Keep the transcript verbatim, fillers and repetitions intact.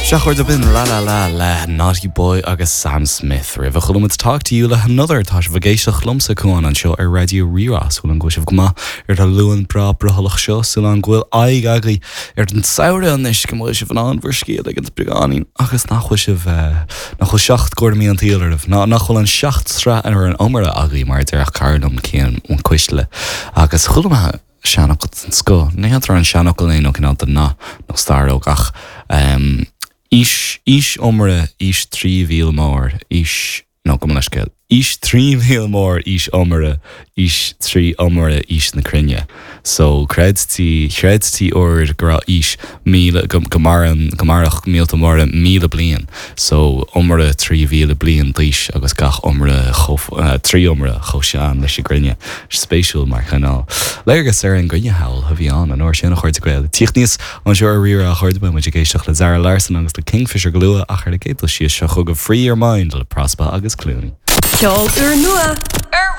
Seachar de bin la la la la Naughty Boy agus Sam Smith Rih a chulum talk to you le another tá bhgéisteach lumsa chuáin an seo ar radio Rirás bhfuil an gcuisih goma ar tá luúan bra brothalach seo sú an ghfuil aig agaí ar den saoire an is go mó sih an an bhuirscéad ag an brigáín agus nachhuisih nach chuil seacht gcuirmí an tíalarh ná nach chuil an seacht sra ar an omara agaí mar d ar carnam céan ón cuisle agus chulum seanachil an scó néantar an seanachil éon cin an ná nó starógach um, Ish, ish omre, ish trí víl mór, ish, no, kom leis geil. Ish trí víl mór, ish omre, ish trí omre, ish na crinne. So, creds tí, creds tí o'r gra ish, míle, gomaran, gomarach mílta mór míle blian. So, omre trí víle blian dísh, agus gach omre, chof, uh, trí omre, choshan, leis i crinne. Spatial mar chanál. Leirgus ar an grinne hawl, ha bhí an, an o'r sin a chuirte gweil. Tíchníos, an seo ar rira a chuirte bu, muid i géisteach le Zara Larson agus le Kingfisher glua a chuir a géitil sias seo chug a free your mind le prospa agus clúni. Ceol ur nua.